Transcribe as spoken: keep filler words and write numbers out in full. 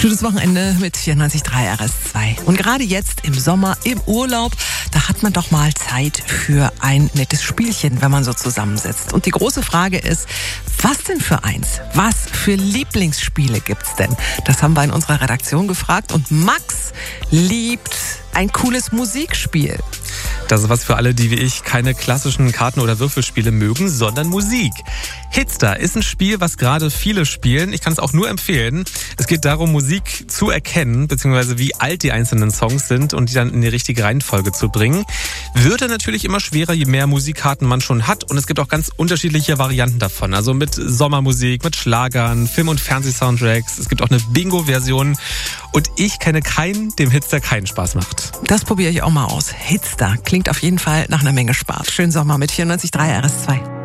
Gutes Wochenende mit vierundneunzig Komma drei R S zwei. Und gerade jetzt im Sommer, im Urlaub, da hat man doch mal Zeit für ein nettes Spielchen, wenn man so zusammensitzt. Und die große Frage ist, was denn für eins? Was für Lieblingsspiele gibt's denn? Das haben wir in unserer Redaktion gefragt und Max liebt ein cooles Musikspiel. Das ist was für alle, die wie ich keine klassischen Karten- oder Würfelspiele mögen, sondern Musik. Hitstar ist ein Spiel, was gerade viele spielen. Ich kann es auch nur empfehlen. Es geht darum, Musik zu erkennen, beziehungsweise wie alt die einzelnen Songs sind und die dann in die richtige Reihenfolge zu bringen. Wird dann natürlich immer schwerer, je mehr Musikkarten man schon hat. Und es gibt auch ganz unterschiedliche Varianten davon. Also mit Sommermusik, mit Schlagern, Film- und Fernsehsoundtracks. Es gibt auch eine Bingo-Version. Und ich kenne keinen, dem Hitstar keinen Spaß macht. Das probiere ich auch mal aus. Hitstar klingt auf jeden Fall nach einer Menge Spaß. Schönen Sommer mit vierundneunzig Komma drei R S zwei.